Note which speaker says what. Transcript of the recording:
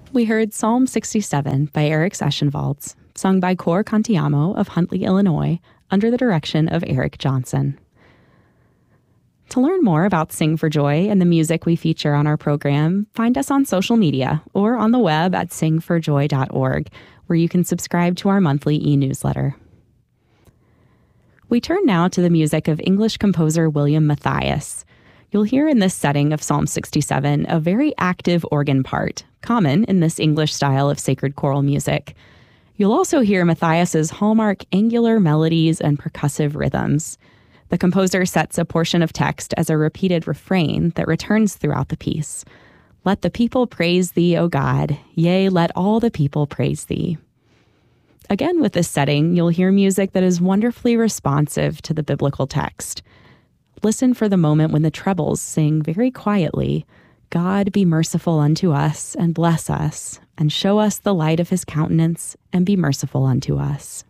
Speaker 1: We heard Psalm 67 by Eric Eschenwalds, sung by Cor Cantiamo of Huntley, Illinois, under the direction of Eric Johnson. To learn more about Sing for Joy and the music we feature on our program, find us on social media or on the web at singforjoy.org, where you can subscribe to our monthly e-newsletter. We turn now to the music of English composer William Matthias. You'll hear in this setting of Psalm 67 a very active organ part, common in this English style of sacred choral music. You'll also hear Matthias's hallmark angular melodies and percussive rhythms. The composer sets a portion of text as a repeated refrain that returns throughout the piece. Let the people praise thee, O God. Yea, let all the people praise thee. Again, with this setting, you'll hear music that is wonderfully responsive to the biblical text. Listen for the moment when the trebles sing very quietly, God be merciful unto us and bless us, and show us the light of his countenance and be merciful unto us.